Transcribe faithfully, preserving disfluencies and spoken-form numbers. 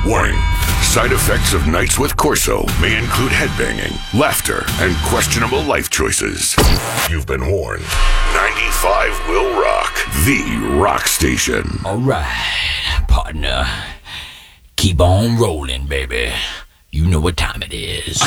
Warning. Side effects of nights with Corso may include headbanging, laughter, and questionable life choices. You've been warned. ninety-five will rock. The rock station. All right, partner. Keep on rolling, baby. You know what time it is.